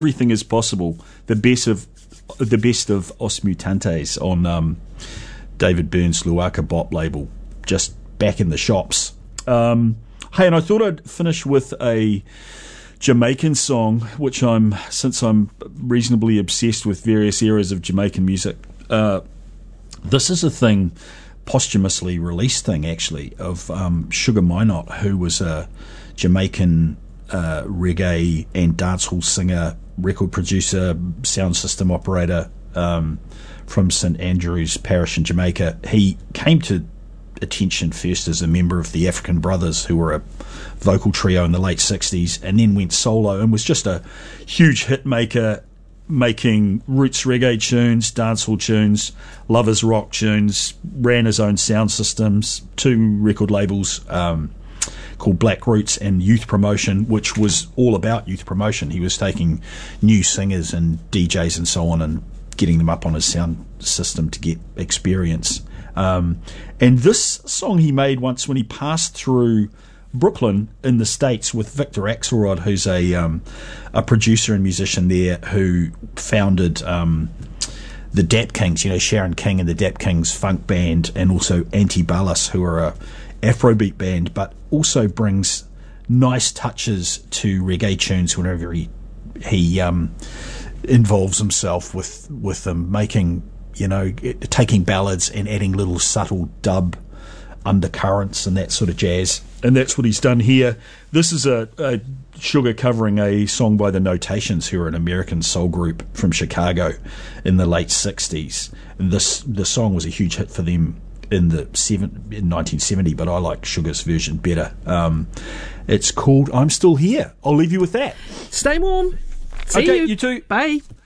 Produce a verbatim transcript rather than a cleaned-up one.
Everything Is Possible, the best of the best of Os Mutantes on um, David Byrne's Luaka Bop label, just back in the shops. Um, hey, and I thought I'd finish with a Jamaican song, which I'm, since I'm reasonably obsessed with various eras of Jamaican music, uh, this is a thing, posthumously released thing actually, of um, Sugar Minott, who was a Jamaican uh, reggae and dancehall singer, record producer, sound system operator um, from St Andrews Parish in Jamaica. He came to attention first as a member of the African Brothers, who were a vocal trio in the late sixties, and then went solo and was just a huge hit maker, making roots reggae tunes, dancehall tunes, lovers rock tunes, ran his own sound systems, two record labels um, called Black Roots and Youth Promotion, which was all about youth promotion. He was taking new singers and D Js and so on and getting them up on his sound system to get experience. Um, and this song he made once when he passed through Brooklyn in the States with Victor Axelrod, who's a um, a producer and musician there, who founded um, the Dap Kings, you know, Sharon King and the Dap Kings funk band, and also Antibalas, who are a Afrobeat band, but also brings nice touches to reggae tunes whenever he he um, involves himself with with them, making, you know, taking ballads and adding little subtle dub undercurrents and that sort of jazz. And that's what he's done here. This is a, a Sugar covering a song by the Notations, who are an American soul group from Chicago in the late sixties. And this the song was a huge hit for them in the seven, in nineteen seventy, but I like Sugar's version better. Um, it's called I'm Still Here. I'll leave you with that. Stay warm. See okay, you. you too. Bye.